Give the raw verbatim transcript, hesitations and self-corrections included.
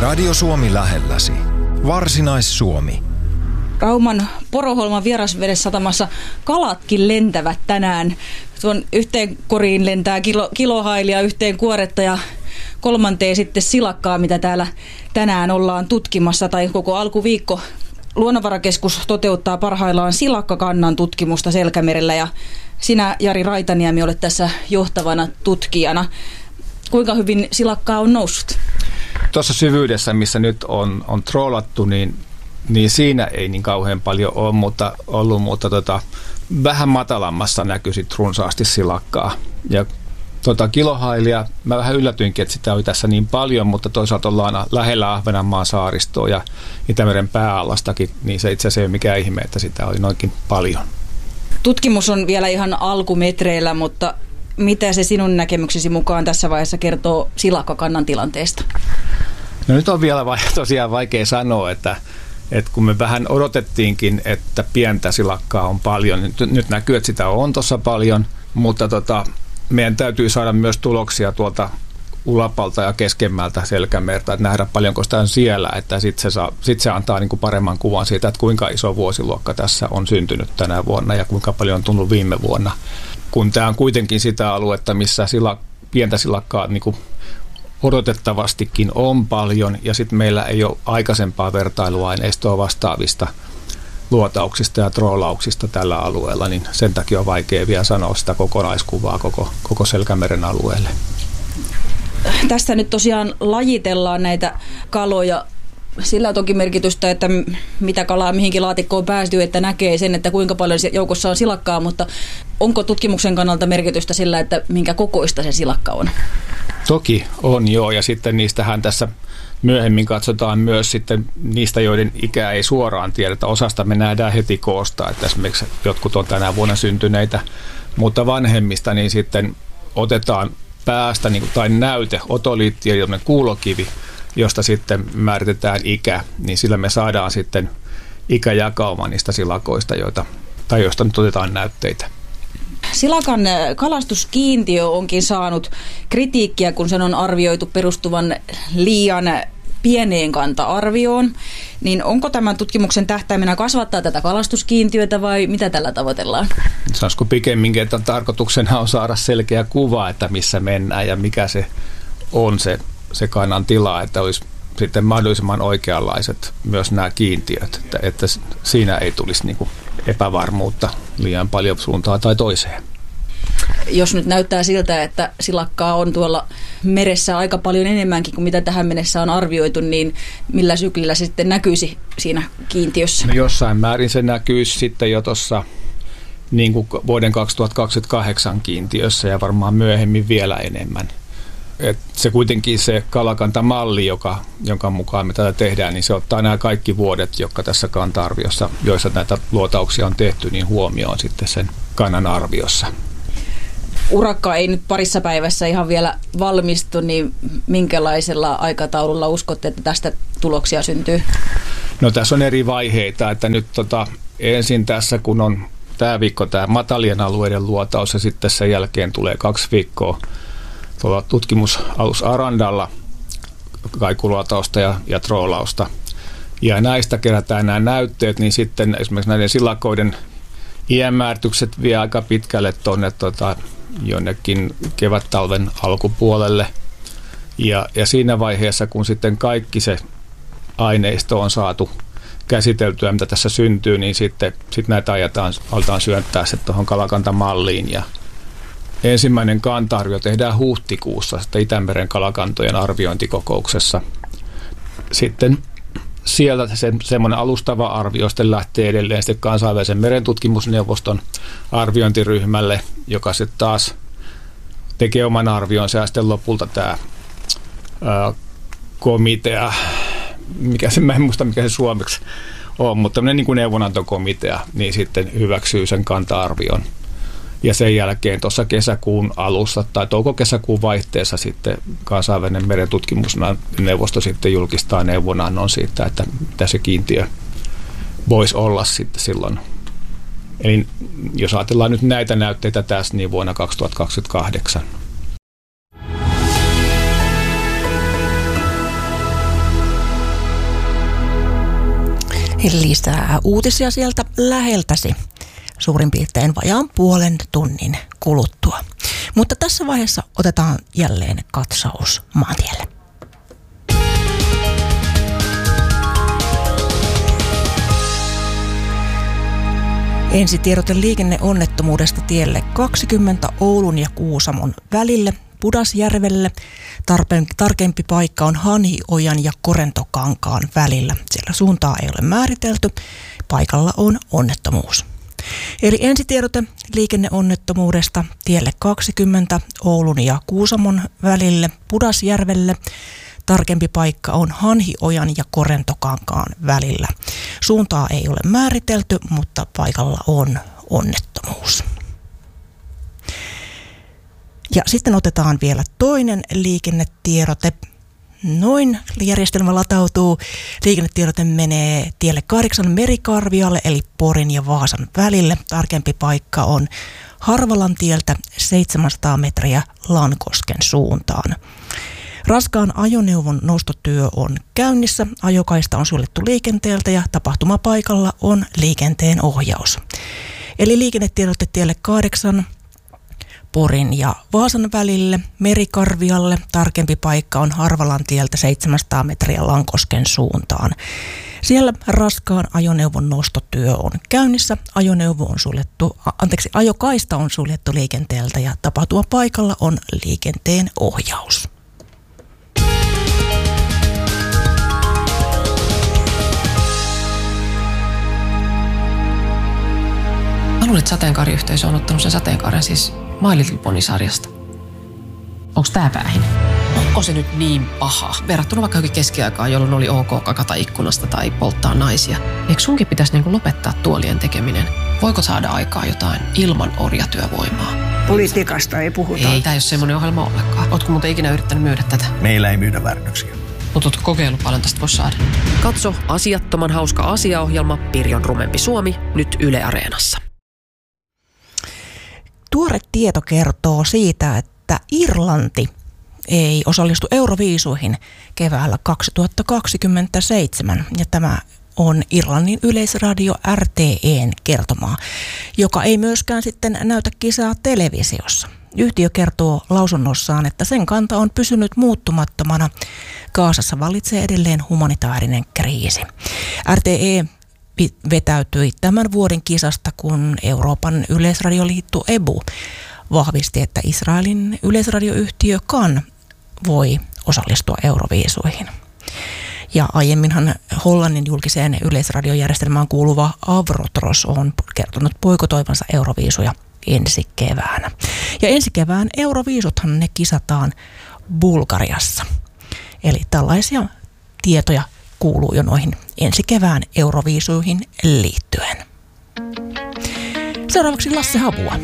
Radio Suomi lähelläsi. Varsinais-Suomi. Rauman Poroholman vierasvedesatamassa kalatkin lentävät tänään. Tuon yhteen koriin lentää kilo, kilohailia, yhteen kuoretta ja kolmanteen sitten silakkaa, mitä täällä tänään ollaan tutkimassa, tai koko alkuviikko. Luonnonvarakeskus toteuttaa parhaillaan silakkakannan tutkimusta Selkämerellä, ja sinä, Jari Raitaniemi, olet tässä johtavana tutkijana. Kuinka hyvin silakkaa on noussut? Tuossa syvyydessä, missä nyt on, on trollattu, niin, niin siinä ei niin kauhean paljon ole mutta, ollut, mutta tota, vähän matalammassa näkyy sit runsaasti silakkaa. Ja tota, kilohailia, mä vähän yllätyinkin, että sitä oli tässä niin paljon, mutta toisaalta ollaan lähellä Ahvenanmaan saaristoa ja Itämeren pääallastakin, niin se itse asiassa ei ole mikään ihme, että sitä oli noinkin paljon. Tutkimus on vielä ihan alkumetreillä, mutta mitä se sinun näkemyksesi mukaan tässä vaiheessa kertoo silakkakannan tilanteesta? No nyt on vielä vai, tosiaan vaikea sanoa, että, että kun me vähän odotettiinkin, että pientä silakkaa on paljon, niin nyt, nyt näkyy, että sitä on tuossa paljon, mutta tota, meidän täytyy saada myös tuloksia tuolta Ulapalta ja keskemmältä Selkämerta, että nähdä paljonko sitä on siellä, että sitten se, saa, sit se antaa niin kuin paremman kuvan siitä, että kuinka iso vuosiluokka tässä on syntynyt tänä vuonna ja kuinka paljon on tullut viime vuonna. Kun tämä on kuitenkin sitä aluetta, missä sila, pientä silakkaa niin kuin odotettavastikin on paljon, ja sitten meillä ei ole aikaisempaa vertailuaineistoa vastaavista luotauksista ja troolauksista tällä alueella, niin sen takia on vaikea vielä sanoa sitä kokonaiskuvaa koko, koko Selkämeren alueelle. Tässä nyt tosiaan lajitellaan näitä kaloja. Sillä on toki merkitystä, että mitä kalaa mihinkin laatikkoon päästyy, että näkee sen, että kuinka paljon joukossa on silakkaa, mutta onko tutkimuksen kannalta merkitystä sillä, että minkä kokoista se silakka on? Toki on joo, ja sitten niistähän tässä myöhemmin katsotaan myös sitten niistä, joiden ikää ei suoraan tiedetä. Osasta me nähdään heti koosta, että esimerkiksi jotkut on tänä vuonna syntyneitä, mutta vanhemmista niin sitten otetaan päästä niin kuin, tai näyte, otoliitti ja kuulokivi, josta sitten määritetään ikä, niin sillä me saadaan sitten ikäjakauma niistä silakoista, joita, tai joista nyt otetaan näytteitä. Silakan kalastuskiintiö onkin saanut kritiikkiä, kun sen on arvioitu perustuvan liian pieneen kanta-arvioon. Niin onko tämän tutkimuksen tähtäimenä kasvattaa tätä kalastuskiintiötä vai mitä tällä tavoitellaan? Sanoisiko pikemminkin, että tarkoituksena on saada selkeä kuva, että missä mennään ja mikä se on se, se kannan tila, että olisi sitten mahdollisimman oikeanlaiset myös nämä kiintiöt, että, että siinä ei tulisi niin kuin epävarmuutta liian paljon suuntaan tai toiseen. Jos nyt näyttää siltä, että silakkaa on tuolla meressä aika paljon enemmänkin kuin mitä tähän mennessä on arvioitu, niin millä syklillä se sitten näkyisi siinä kiintiössä? No jossain määrin se näkyisi sitten jo tuossa niin kuin vuoden kaksituhattakaksikymmentäkahdeksan kiintiössä ja varmaan myöhemmin vielä enemmän. Et se kuitenkin se kalakantamalli, joka, jonka mukaan me tätä tehdään, niin se ottaa nämä kaikki vuodet, jotka tässä kanta-arviossa, joissa näitä luotauksia on tehty, niin huomioon sitten sen kannan arviossa. Urakka ei nyt parissa päivässä ihan vielä valmistu, niin minkälaisella aikataululla uskotte, että tästä tuloksia syntyy? No tässä on eri vaiheita, että nyt tota, ensin tässä kun on tämä viikko tämä matalien alueiden luotaus ja sitten sen jälkeen tulee kaksi viikkoa tuolla tutkimusalus Arandalla kaikuluotausta ja, ja troolausta. Ja näistä kerätään nämä näytteet, niin sitten esimerkiksi näiden silakoiden iänmääritykset vie aika pitkälle tuonne tota, jonnekin kevät-talven alkupuolelle. Ja, ja siinä vaiheessa, kun sitten kaikki se aineisto on saatu käsiteltyä, mitä tässä syntyy, niin sitten sit näitä ajetaan, aletaan syöttää se tuohon kalakantamalliin. Ja ensimmäinen kanta-arvio tehdään huhtikuussa sitten Itämeren kalakantojen arviointikokouksessa. Sitten sieltä se, semmoinen alustava arvio sitten lähtee edelleen sitten kansainvälisen merentutkimusneuvoston arviointiryhmälle, joka sitten taas tekee oman arvionsa ja sitten lopulta tämä ää, komitea, mikä se, mä en muista mikä se suomeksi on, mutta tämmöinen niin kuin neuvonantokomitea, niin sitten hyväksyy sen kanta-arvion. Ja sen jälkeen tuossa kesäkuun alussa tai touko-kesäkuun vaihteessa sitten kansainvälinen merentutkimusneuvosto sitten julkistaa neuvonannon siitä, että mitä se kiintiö voisi olla sitten silloin. Eli jos ajatellaan nyt näitä näytteitä tässä, niin vuonna kaksituhattakaksikymmentäkahdeksan. Lisää uutisia sieltä läheltäsi suurin piirtein vajaan puolen tunnin kuluttua. Mutta tässä vaiheessa otetaan jälleen katsaus maantielle. Ensitiedote liikenneonnettomuudesta tielle kaksikymmentä Oulun ja Kuusamon välille Pudasjärvelle. Tarpeen, tarkempi paikka on Hanhiojan ja Korentokankaan välillä. Siellä suuntaa ei ole määritelty. Paikalla on onnettomuus. Eli ensitiedote liikenneonnettomuudesta tielle kaksikymmentä Oulun ja Kuusamon välille Pudasjärvelle. Tarkempi paikka on Hanhiojan ja Korentokankaan välillä. Suuntaa ei ole määritelty, mutta paikalla on onnettomuus. Ja sitten otetaan vielä toinen liikennetiedote. Noin järjestelmä latautuu. Liikennetiedote menee tielle kahdeksan Merikarvialle eli Porin ja Vaasan välille. Tarkempi paikka on Harvalan tieltä seitsemänsataa metriä Lankosken suuntaan. Raskaan ajoneuvon nostotyö on käynnissä, ajokaista on suljettu liikenteeltä ja tapahtumapaikalla on liikenteen ohjaus. Eli liikennetiedote tielle kahdeksan Porin ja Vaasan välille, Merikarvialle, tarkempi paikka on Harvalan tieltä seitsemänsataa metriä Lankosken suuntaan. Siellä raskaan ajoneuvon nostotyö on käynnissä, ajoneuvo on suljettu, anteeksi, ajokaista on suljettu liikenteeltä ja tapahtumapaikalla on liikenteen ohjaus. Mä luulen, että sateenkaariyhteisö on ottanut sen sateenkaaren siis My Little Pony-sarjasta. Onko tää päähin? Onko se nyt niin paha? Verrattuna vaikka johonkin keskiaikaan, jolloin oli ok kakata ikkunasta tai polttaa naisia. Eikö sunkin pitäisi niinku lopettaa tuolien tekeminen? Voiko saada aikaa jotain ilman orjatyövoimaa? Politiikasta ei puhuta. Ei, tää ei ole semmoinen ohjelma ollenkaan. Ootko muuten ikinä yrittänyt myydä tätä? Meillä ei myydä väärännöksiä. Mutta ootko kokeillut paljon tästä voisi saada? Katso asiattoman hauska asiaohjelma Pirjon rumempi Suomi nyt Yle Areenassa. Tuore tieto kertoo siitä, että Irlanti ei osallistu Euroviisuihin keväällä kaksituhattakaksikymmentäseitsemän. Ja tämä on Irlannin yleisradio R T E:n kertomaa, joka ei myöskään sitten näytä kisaa televisiossa. Yhtiö kertoo lausunnossaan, että sen kanta on pysynyt muuttumattomana. Gazassa vallitsee edelleen humanitaarinen kriisi. R T E vetäytyi tämän vuoden kisasta, kun Euroopan yleisradioliitto E B U vahvisti, että Israelin yleisradioyhtiö Kan voi osallistua Euroviisuihin. Ja aiemminhan Hollannin julkiseen yleisradiojärjestelmään kuuluva Avrotros on kertonut boikotoivansa Euroviisuja ensi keväänä. Ja ensi kevään Euroviisuthan ne kisataan Bulgariassa. Eli tällaisia tietoja kuuluu jo noihin ensi kevään Euroviisuihin liittyen. Seuraavaksi Lasse Havua.